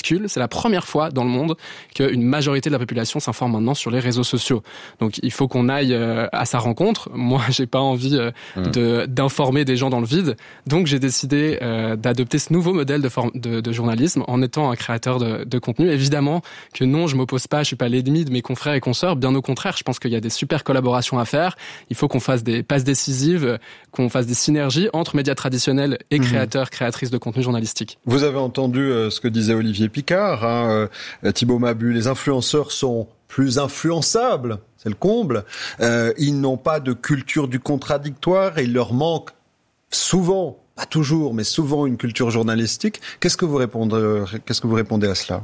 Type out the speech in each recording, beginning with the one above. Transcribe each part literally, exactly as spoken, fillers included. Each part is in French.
bascule. C'est la première fois dans le monde qu'une majorité de la population s'informe maintenant sur les réseaux sociaux. Donc il faut qu'on aille euh, à sa rencontre. Moi, j'ai pas envie euh, mmh. de, d'informer des gens dans le vide. Donc j'ai décidé euh, d'adopter ce nouveau modèle de, form- de, de journalisme en étant un créateur de, de contenu. Évidemment que non, je m'oppose pas, je suis pas l'ennemi de mes confrères et consoeurs. Bien au contraire, je pense qu'il y a des super collaborations à faire. Il faut qu'on fasse des passes décisives, qu'on fasse des synergies entre médias traditionnels et créateurs, mmh. créatrices de contenu journalistique. Vous avez entendu euh, ce que disait Olivier Picard, hein, euh, Thibaut Mabut, les influenceurs sont plus influençables, c'est le comble. Euh, ils n'ont pas de culture du contradictoire et il leur manque souvent, pas toujours, mais souvent une culture journalistique. Qu'est-ce que vous répondez, qu'est-ce que vous répondez à cela ?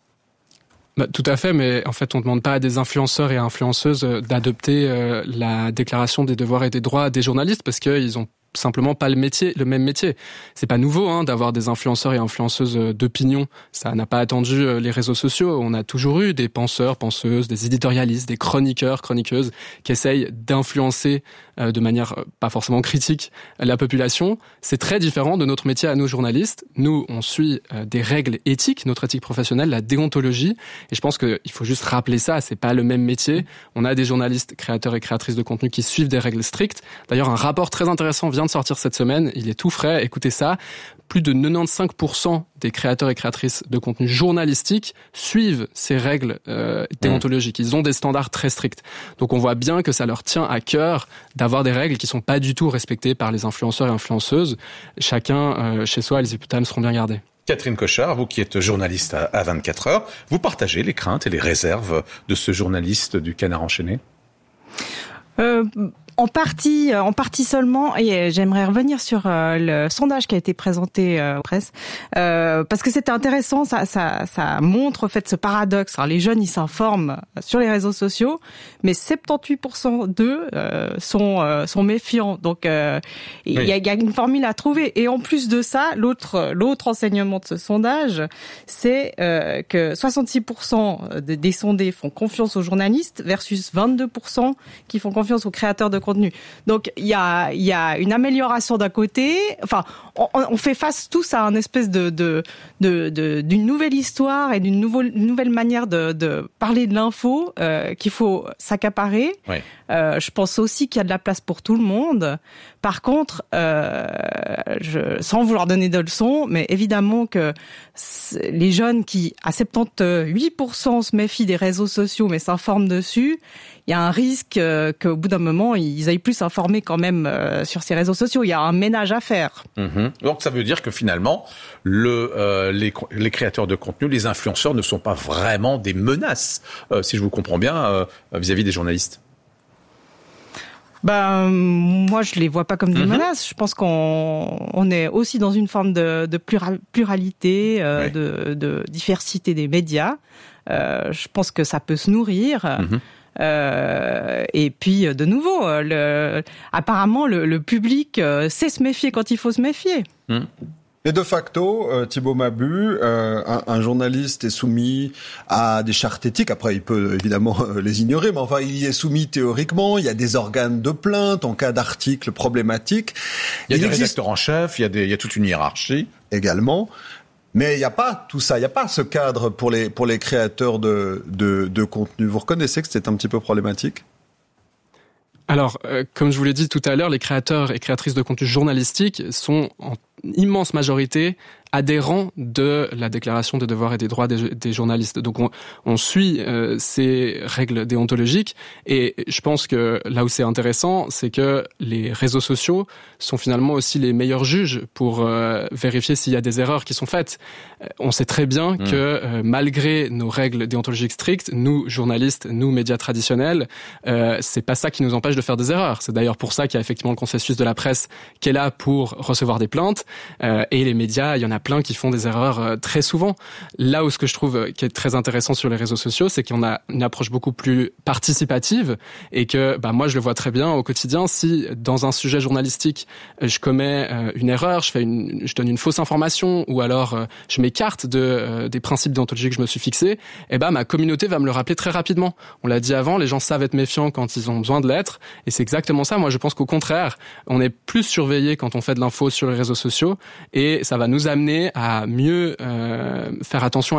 Bah, tout à fait, mais en fait, on ne demande pas à des influenceurs et influenceuses d'adopter euh, la déclaration des devoirs et des droits des journalistes parce qu'ils ont simplement pas le métier, le même métier. C'est pas nouveau hein, d'avoir des influenceurs et influenceuses d'opinion. Ça n'a pas attendu les réseaux sociaux. On a toujours eu des penseurs, penseuses, des éditorialistes, des chroniqueurs, chroniqueuses qui essayent d'influencer euh, de manière pas forcément critique la population. C'est très différent de notre métier à nous journalistes. Nous, on suit euh, des règles éthiques, notre éthique professionnelle, la déontologie. Et je pense qu'il faut juste rappeler ça. C'est pas le même métier. On a des journalistes, créateurs et créatrices de contenu qui suivent des règles strictes. D'ailleurs, un rapport très intéressant vient de sortir cette semaine, il est tout frais, écoutez ça, plus de quatre-vingt-quinze pour cent des créateurs et créatrices de contenu journalistique suivent ces règles euh, déontologiques. Ils ont des standards très stricts. Donc on voit bien que ça leur tient à cœur d'avoir des règles qui sont pas du tout respectées par les influenceurs et influenceuses. Chacun euh, chez soi, les épouttames seront bien gardées. Catherine Cochard, vous qui êtes journaliste à, à vingt-quatre heures, vous partagez les craintes et les réserves de ce journaliste du Canard enchaîné ? Euh... En partie, en partie seulement, et j'aimerais revenir sur euh, le sondage qui a été présenté euh, aux presse, euh, parce que c'était intéressant, ça, ça, ça montre en fait ce paradoxe. Alors, les jeunes, ils s'informent sur les réseaux sociaux, mais soixante-dix-huit pour cent d'eux euh, sont euh, sont méfiants. Donc, euh, il oui. y, a, y a une formule à trouver. Et en plus de ça, l'autre l'autre enseignement de ce sondage, c'est euh, que soixante-six pour cent des sondés font confiance aux journalistes versus vingt-deux pour cent qui font confiance aux créateurs de contenu. Donc il y a il y a une amélioration d'un côté. Enfin, on, on fait face tous à un espèce de de de, de d'une nouvelle histoire et d'une nouvelle nouvelle manière de de parler de l'info euh, qu'il faut s'accaparer. Oui. Euh, je pense aussi qu'il y a de la place pour tout le monde. Par contre, euh, je, sans vouloir donner de leçons, mais évidemment que les jeunes qui, à soixante-dix-huit pour cent se méfient des réseaux sociaux mais s'informent dessus, il y a un risque euh, qu'au bout d'un moment, ils aillent plus s'informer quand même euh, sur ces réseaux sociaux. Il y a un ménage à faire. Mmh. Donc ça veut dire que finalement, le, euh, les, les créateurs de contenu, les influenceurs ne sont pas vraiment des menaces, euh, si je vous comprends bien, euh, vis-à-vis des journalistes. Ben, moi, je les vois pas comme des mmh. menaces. Je pense qu'on on est aussi dans une forme de, de plural, pluralité, euh, oui. de, de diversité des médias. Euh, je pense que ça peut se nourrir. Mmh. Euh, et puis, de nouveau, le, apparemment, le, le public sait se méfier quand il faut se méfier. Mmh. Et de facto, euh, Thibaut Mabut, euh, un, un journaliste est soumis à des chartes éthiques. Après, il peut évidemment euh, les ignorer, mais enfin, il y est soumis théoriquement. Il y a des organes de plainte en cas d'article problématique. Il y a il des existe... rédacteurs en chef, il y a, des, il y a toute une hiérarchie. Également. Mais il n'y a pas tout ça, il n'y a pas ce cadre pour les, pour les créateurs de, de, de contenu. Vous reconnaissez que c'est un petit peu problématique ? Alors, euh, comme je vous l'ai dit tout à l'heure, les créateurs et créatrices de contenu journalistique sont en immense majorité adhérents de la déclaration des devoirs et des droits des, des journalistes. Donc on, on suit euh, ces règles déontologiques et je pense que là où c'est intéressant, c'est que les réseaux sociaux sont finalement aussi les meilleurs juges pour euh, vérifier s'il y a des erreurs qui sont faites. On sait très bien mmh. que euh, malgré nos règles déontologiques strictes, nous journalistes, nous médias traditionnels, euh, c'est pas ça qui nous empêche de faire des erreurs. C'est d'ailleurs pour ça qu'il y a effectivement le consensus de la presse qui est là pour recevoir des plaintes euh, et les médias, il y en a plein qui font des erreurs euh, très souvent. Là où ce que je trouve euh, qui est très intéressant sur les réseaux sociaux, c'est qu'on a une approche beaucoup plus participative et que bah moi je le vois très bien au quotidien. Si dans un sujet journalistique je commets euh, une erreur, je fais une, je donne une fausse information ou alors euh, je m'écarte de euh, des principes déontologiques que je me suis fixés, et ben ma communauté va me le rappeler très rapidement. On l'a dit avant, les gens savent être méfiants quand ils ont besoin de l'être et c'est exactement ça. Moi je pense qu'au contraire, on est plus surveillé quand on fait de l'info sur les réseaux sociaux et ça va nous amener à mieux euh, faire attention